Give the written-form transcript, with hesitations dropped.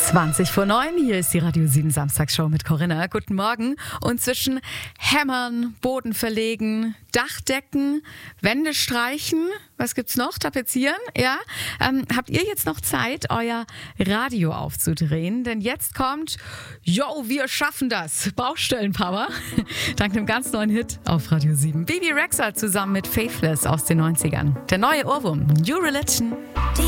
20:09, hier ist die Radio 7 Samstagsshow mit Corinna. Guten Morgen. Und zwischen Hämmern, Boden verlegen, Dachdecken, Wände streichen, was gibt's noch? Tapezieren, ja? Habt ihr jetzt noch Zeit, euer Radio aufzudrehen? Denn jetzt kommt, wir schaffen das, Baustellenpower. Dank einem ganz neuen Hit auf Radio 7. Bibi Rexha zusammen mit Faithless aus den 90ern. Der neue Ohrwurm, New Religion.